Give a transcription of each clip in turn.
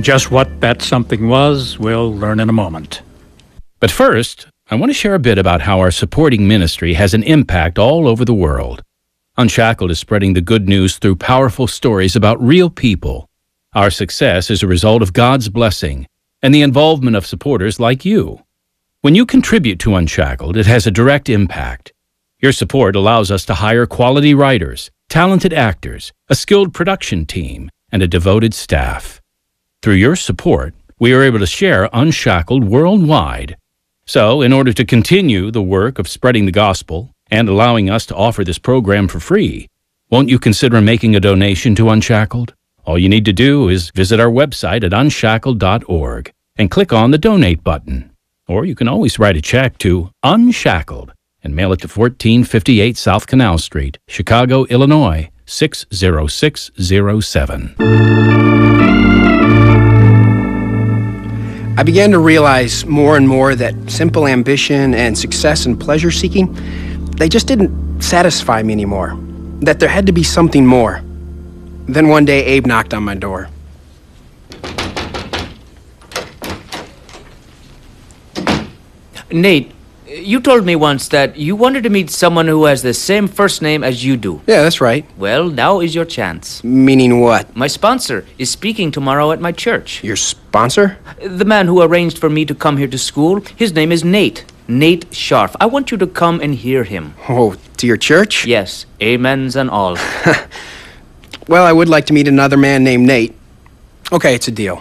Just what that something was, we'll learn in a moment. But first, I want to share a bit about how our supporting ministry has an impact all over the world. Unshackled is spreading the good news through powerful stories about real people. Our success is a result of God's blessing and the involvement of supporters like you. When you contribute to Unshackled, it has a direct impact. Your support allows us to hire quality writers, talented actors, a skilled production team, and a devoted staff. Through your support, we are able to share Unshackled worldwide. So, in order to continue the work of spreading the gospel and allowing us to offer this program for free, won't you consider making a donation to Unshackled? All you need to do is visit our website at unshackled.org and click on the Donate button. Or you can always write a check to Unshackled and mail it to 1458 South Canal Street, Chicago, Illinois, 60607. I began to realize more and more that simple ambition and success and pleasure seeking, they just didn't satisfy me anymore. That there had to be something more. Then one day, Abe knocked on my door. Nate, you told me once that you wanted to meet someone who has the same first name as you do. Yeah, that's right. Well, now is your chance. Meaning what? My sponsor is speaking tomorrow at my church. Your sponsor? The man who arranged for me to come here to school, his name is Nate. Nate Scharf. I want you to come and hear him. Oh, to your church? Yes, amens and all. Well, I would like to meet another man named Nate. Okay, it's a deal.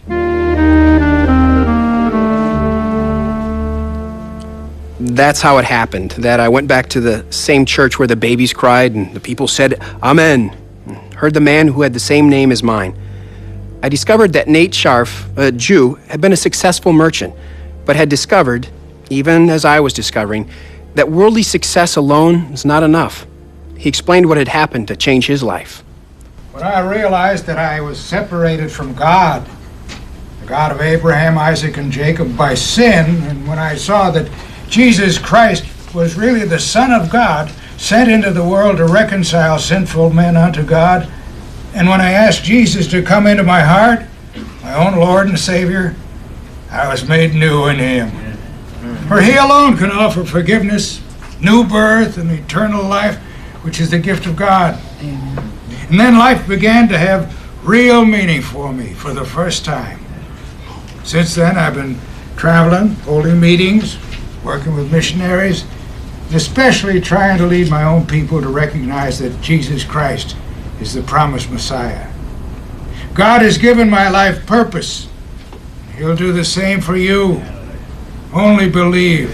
That's how it happened, that I went back to the same church where the babies cried and the people said, Amen. Heard the man who had the same name as mine. I discovered that Nate Scharf, a Jew, had been a successful merchant, but had discovered, even as I was discovering, that worldly success alone is not enough. He explained what had happened to change his life. When I realized that I was separated from God, the God of Abraham, Isaac, and Jacob, by sin, and when I saw that Jesus Christ was really the Son of God, sent into the world to reconcile sinful men unto God, and when I asked Jesus to come into my heart, my own Lord and Savior, I was made new in Him. For He alone can offer forgiveness, new birth, and eternal life, which is the gift of God. Amen. And then life began to have real meaning for me for the first time. Since then, I've been traveling, holding meetings, working with missionaries, and especially trying to lead my own people to recognize that Jesus Christ is the promised Messiah. God has given my life purpose. He'll do the same for you. Only believe.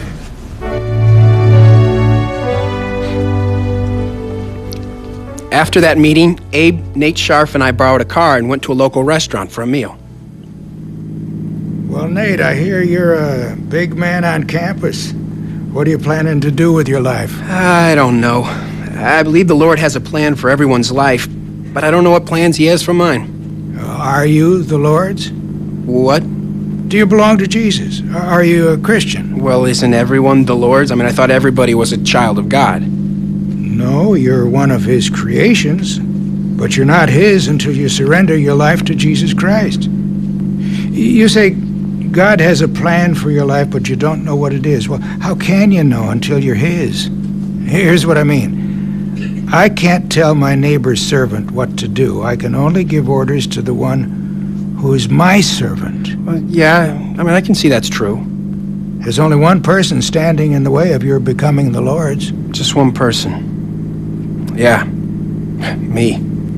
After that meeting, Abe, Nate Scharf, and I borrowed a car and went to a local restaurant for a meal. Well, Nate, I hear you're a big man on campus. What are you planning to do with your life? I don't know. I believe the Lord has a plan for everyone's life, but I don't know what plans He has for mine. Are you the Lord's? What? Do you belong to Jesus? Are you a Christian? Well, isn't everyone the Lord's? I mean, I thought everybody was a child of God. No, you're one of His creations, but you're not His until you surrender your life to Jesus Christ. You say God has a plan for your life, but you don't know what it is. Well, how can you know until you're His? Here's what I mean. I can't tell my neighbor's servant what to do. I can only give orders to the one who is my servant. Well, yeah, I mean, I can see that's true. There's only one person standing in the way of your becoming the Lord's. Just one person. Yeah, me.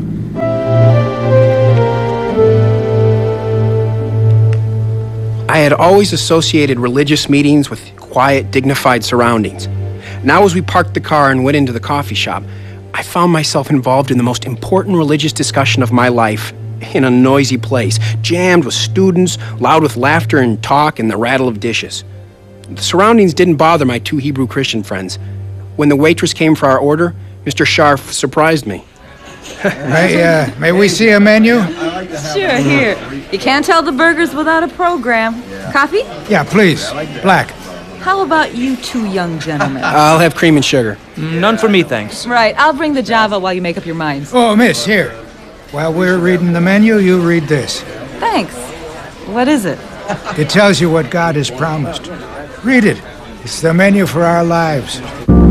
I had always associated religious meetings with quiet, dignified surroundings. Now as we parked the car and went into the coffee shop, I found myself involved in the most important religious discussion of my life in a noisy place, jammed with students, loud with laughter and talk and the rattle of dishes. The surroundings didn't bother my two Hebrew Christian friends. When the waitress came for our order, Mr. Scharf surprised me. May we see a menu? Sure, here. You can't tell the burgers without a program. Coffee? Yeah, please. Black. How about you two young gentlemen? I'll have cream and sugar. None for me, thanks. Right, I'll bring the Java while you make up your minds. Oh, miss, here. While we're reading the menu, you read this. Thanks. What is it? It tells you what God has promised. Read it. It's the menu for our lives.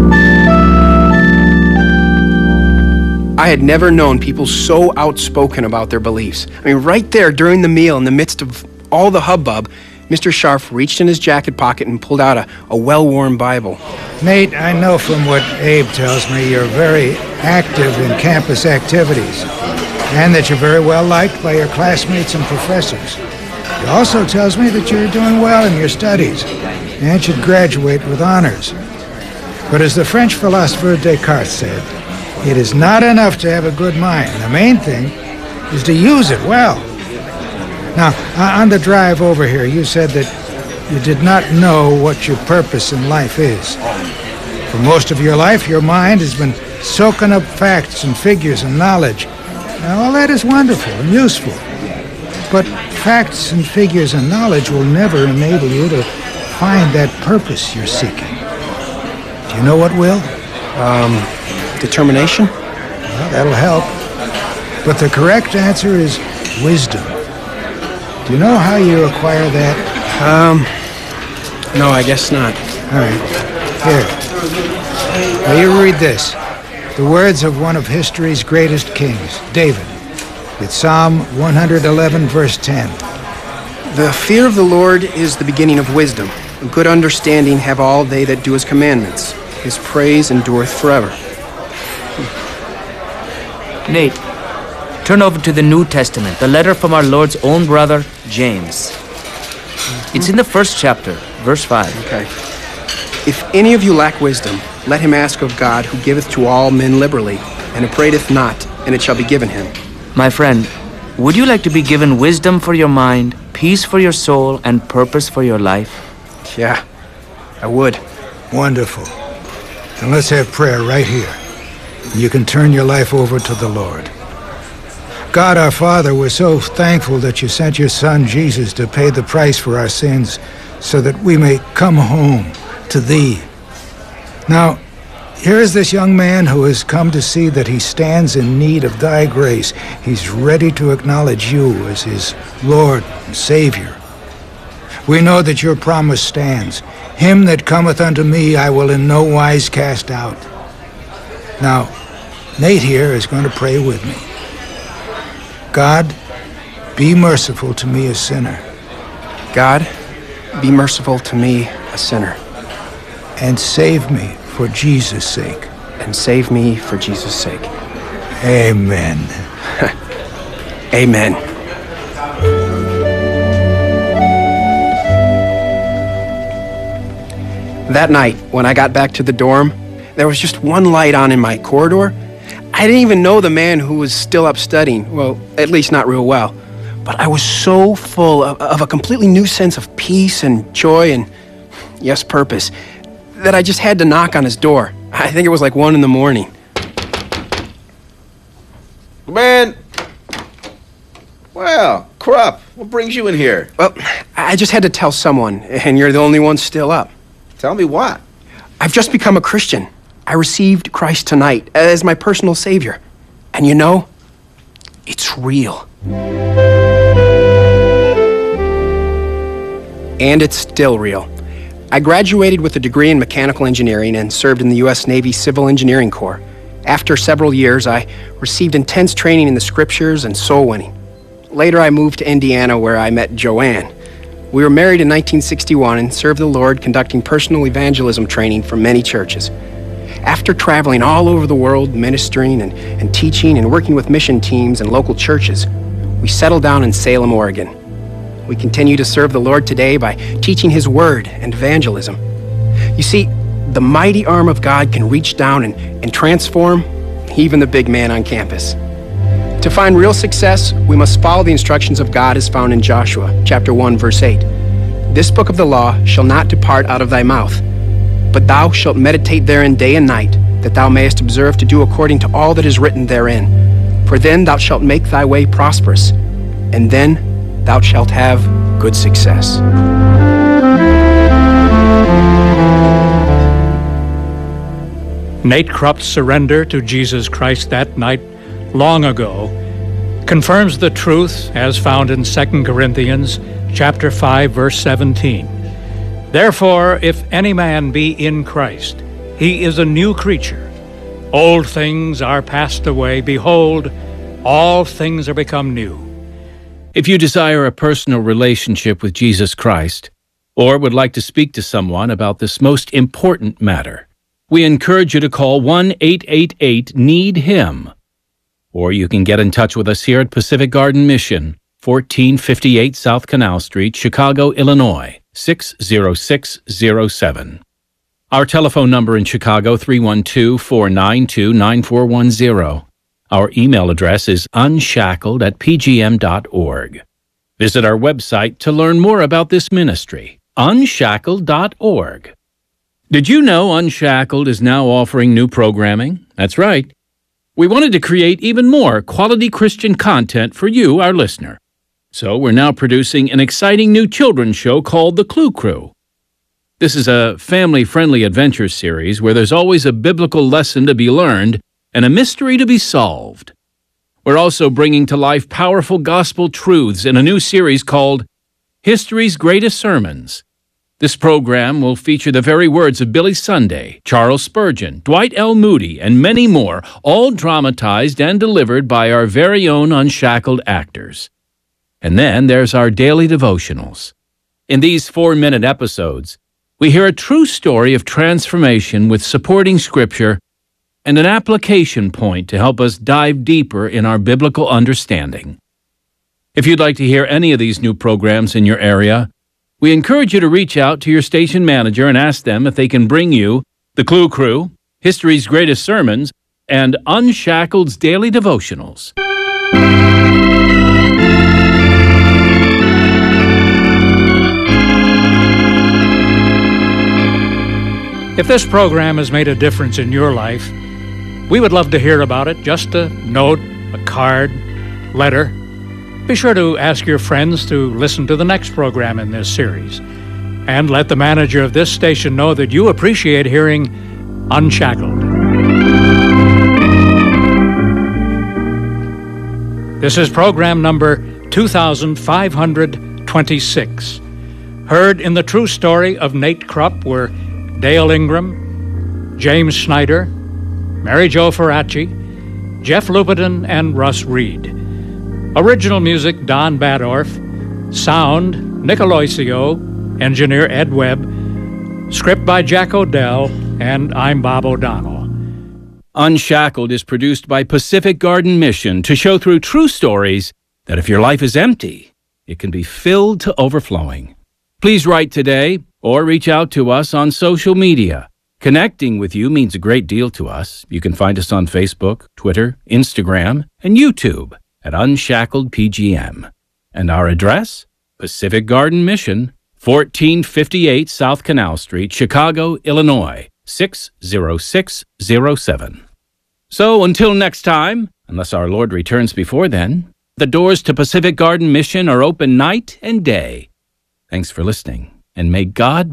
I had never known people so outspoken about their beliefs. I mean, right there during the meal, in the midst of all the hubbub, Mr. Scharf reached in his jacket pocket and pulled out a well-worn Bible. Nate, I know from what Abe tells me you're very active in campus activities and that you're very well liked by your classmates and professors. He also tells me that you're doing well in your studies and should graduate with honors. But as the French philosopher Descartes said, it is not enough to have a good mind. The main thing is to use it well. Now, on the drive over here, you said that you did not know what your purpose in life is. For most of your life, your mind has been soaking up facts and figures and knowledge. Now, all that is wonderful and useful. But facts and figures and knowledge will never enable you to find that purpose you're seeking. Do you know what will? Determination? Well, that'll help. But the correct answer is wisdom. Do you know how you acquire that? No, I guess not. All right. Here. Now you read this. The words of one of history's greatest kings, David. It's Psalm 111, verse 10. The fear of the Lord is the beginning of wisdom. A good understanding have all they that do his commandments. His praise endureth forever. Nate, turn over to the New Testament, the letter from our Lord's own brother, James. It's in the first chapter, verse 5. Okay. If any of you lack wisdom, let him ask of God, who giveth to all men liberally, and upbraideth not, and it shall be given him. My friend, would you like to be given wisdom for your mind, peace for your soul, and purpose for your life? Yeah, I would. Wonderful. Then let's have prayer right here. You can turn your life over to the Lord. God our Father, we're so thankful that you sent your Son Jesus to pay the price for our sins so that we may come home to Thee. Now, here is this young man who has come to see that he stands in need of Thy grace. He's ready to acknowledge You as his Lord and Savior. We know that Your promise stands. Him that cometh unto me I will in no wise cast out. Now, Nate here is going to pray with me. God, be merciful to me, a sinner. God, be merciful to me, a sinner. And save me for Jesus' sake. And save me for Jesus' sake. Amen. Amen. That night, when I got back to the dorm, there was just one light on in my corridor. I didn't even know the man who was still up studying. Well, at least not real well. But I was so full of a completely new sense of peace and joy and, yes, purpose, that I just had to knock on his door. I think it was like 1 in the morning. Man! Well, Krupp, what brings you in here? Well, I just had to tell someone, and you're the only one still up. Tell me what? I've just become a Christian. I received Christ tonight as my personal Savior. And you know, it's real. And it's still real. I graduated with a degree in mechanical engineering and served in the U.S. Navy Civil Engineering Corps. After several years, I received intense training in the scriptures and soul winning. Later, I moved to Indiana, where I met Joanne. We were married in 1961 and served the Lord conducting personal evangelism training for many churches. After traveling all over the world, ministering and teaching and working with mission teams and local churches, we settled down in Salem, Oregon. We continue to serve the Lord today by teaching His Word and evangelism. You see, the mighty arm of God can reach down and transform even the big man on campus. To find real success, we must follow the instructions of God as found in Joshua, chapter 1, verse 8. This book of the law shall not depart out of thy mouth, but thou shalt meditate therein day and night, that thou mayest observe to do according to all that is written therein. For then thou shalt make thy way prosperous, and then thou shalt have good success. Nate Krupp's surrender to Jesus Christ that night, long ago, confirms the truth as found in 2 Corinthians chapter 5, verse 17. Therefore, if any man be in Christ, he is a new creature. Old things are passed away. Behold, all things are become new. If you desire a personal relationship with Jesus Christ, or would like to speak to someone about this most important matter, we encourage you to call 1-888-NEED-HIM. Or you can get in touch with us here at Pacific Garden Mission, 1458 South Canal Street, Chicago, Illinois, 60607. Our telephone number in Chicago, 312-492-9410. Our email address is unshackled@pgm.org. Visit our website to learn more about this ministry, unshackled.org. Did you know Unshackled is now offering new programming? That's right. We wanted to create even more quality Christian content for you, our listener. So we're now producing an exciting new children's show called The Clue Crew. This is a family-friendly adventure series where there's always a biblical lesson to be learned and a mystery to be solved. We're also bringing to life powerful gospel truths in a new series called History's Greatest Sermons. This program will feature the very words of Billy Sunday, Charles Spurgeon, Dwight L. Moody, and many more, all dramatized and delivered by our very own Unshackled actors. And then there's our daily devotionals. In these 4-minute episodes, we hear a true story of transformation with supporting scripture and an application point to help us dive deeper in our biblical understanding. If you'd like to hear any of these new programs in your area, we encourage you to reach out to your station manager and ask them if they can bring you The Clue Crew, History's Greatest Sermons, and Unshackled's Daily Devotionals. If this program has made a difference in your life, we would love to hear about it. Just a note, a card, letter. Be sure to ask your friends to listen to the next program in this series. And let the manager of this station know that you appreciate hearing Unshackled. This is program number 2526. Heard in the true story of Nate Krupp were Dale Ingram, James Schneider, Mary Jo Ferracci, Jeff Lupetin, and Russ Reed. Original music, Don Badorf. Sound, Nick Aloisio. Engineer, Ed Webb. Script by Jack Odell. And I'm Bob O'Donnell. Unshackled is produced by Pacific Garden Mission to show through true stories that if your life is empty, it can be filled to overflowing. Please write today or reach out to us on social media. Connecting with you means a great deal to us. You can find us on Facebook, Twitter, Instagram, and YouTube at Unshackled PGM. And our address? Pacific Garden Mission, 1458 South Canal Street, Chicago, Illinois, 60607. So until next time, unless our Lord returns before then, the doors to Pacific Garden Mission are open night and day. Thanks for listening, and may God